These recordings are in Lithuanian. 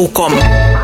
Pabraukom.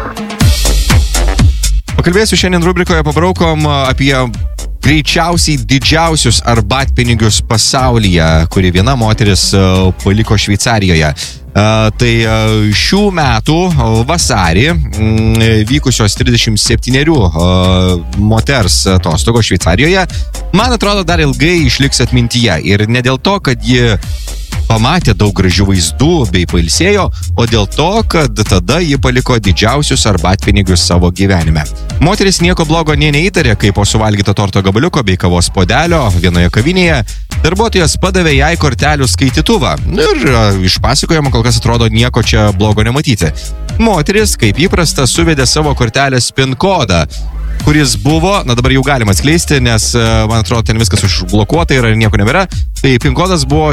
Pakalbėsiu šiandien rubrikoje Pabraukom apie greičiausiai didžiausius arbatpinigius pasaulyje, kurį viena moteris paliko Šveicarijoje. Tai šių metų vasarį vykusios 37 moters atostogos Šveicarijoje, man atrodo, dar ilgai išliks atmintyje. Ir ne dėl to, kad ji pamatė daug gražių vaizdų bei pailsėjo, o dėl to, kad tada ji paliko didžiausius arbatpinigius savo gyvenime. Moteris nieko blogo neįtarė, kai po suvalgyto torto gabaliuko bei kavos puodelio vienoje kavinėje darbuotojas padavė jai kortelių skaitytuvą. Ir iš pasakojimo kol kas atrodo nieko čia blogo nematyti. Moteris, kaip įprasta, suvedė savo kortelės PIN kodą, kuris buvo, dabar jau galima atskleisti, nes, man atrodo, ten viskas užblokuota ir nieko nebėra. Tai PIN kodas buvo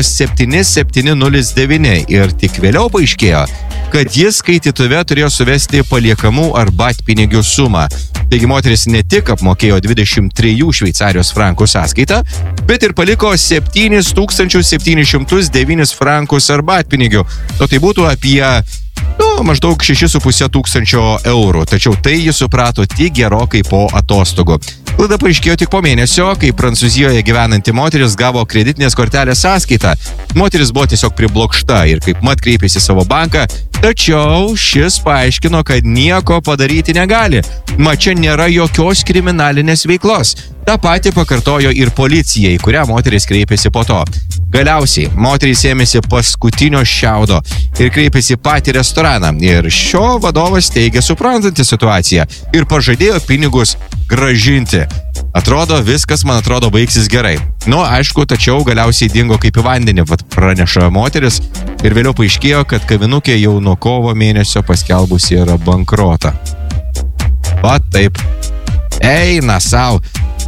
7709 ir tik vėliau paaiškėjo, kad jis skaitytuve turėjo suvesti paliekamų arbatpinigių sumą. Taigi moteris ne tik apmokėjo 23 Šveicarijos frankų sąskaitą, bet ir paliko 7709 frankus arbatpinigių. O tai būtų apie maždaug 6,5 tūkstančio eurų. Tačiau tai jis suprato tik gerokai po atostogų. Klaida paaiškėjo tik po mėnesio, kai Prancūzijoje gyvenanti moteris gavo kreditinės kortelės sąskaitą. Moteris buvo tiesiog priblokšta ir kaip mat kreipėsi savo banką, tačiau šis paaiškino, kad nieko padaryti negali. Mat čia nėra jokios kriminalinės veiklos. Ta pati pakartojo ir policija, į kurią moteris kreipėsi po to. Galiausiai moteris ėmėsi paskutinio šiaudo ir kreipėsi patį restoraną. Ir šio vadovas teigė suprantanti situaciją ir pažadėjo pinigus gražinti. Atrodo, viskas, man atrodo, baigsis gerai. Aišku, tačiau galiausiai dingo kaip į vandenį, praneša moteris. Ir vėliau paaiškėjo, kad kavinukė jau nuo kovo mėnesio paskelbusi yra bankrotą. Va taip. Eina sau.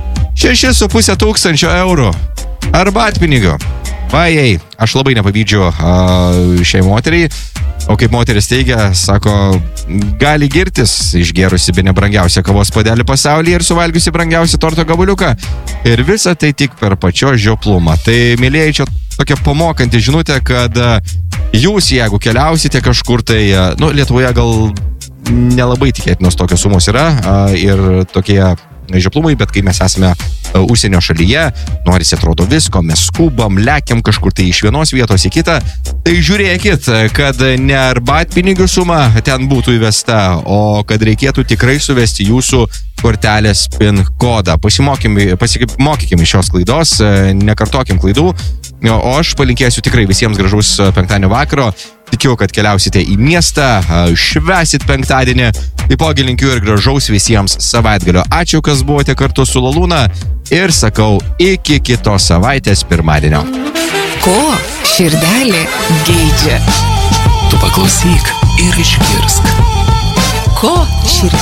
6,5 tūkstančio eurų arbatpinigių. Vajei, aš labai nepavydžiu šiai moteriai, o kaip moteris teigia, sako, gali girtis, išgėrusi bene brangiausią kavos puodelį pasaulyje ir suvalgiusi brangiausią torto gabaliuką. Ir visa tai tik per pačio žioplumą. Tai, mėlėjai, čia tokia pamokanti žinutė, kad jūs, jeigu keliausite kažkur, tai, Lietuvoje gal nelabai tikėtinos tokios sumos yra ir tokie žioplumai, bet kai mes esame užsienio šalyje, norisi atrodo visko, mes skubam, lekiam kažkur tai iš vienos vietos į kitą, tai žiūrėkit, kad ne arbatpinigių suma ten būtų įvesta, o kad reikėtų tikrai suvesti jūsų kortelės PIN kodą. Pasimokykime iš šios klaidos, nekartokim klaidų, o aš palinkėsiu tikrai visiems gražaus penktadienio vakaro. Tikiu, kad keliausite į miestą, švęsit penktadienį, taipogi linkiu ir gražaus visiems savaitgalio. Ačiū, kas buvote kartu su Lalūna ir sakau iki kitos savaitės pirmadienio. Ko širdelė geidžia? Tu paklausyk ir išgirsk. Ko širdelė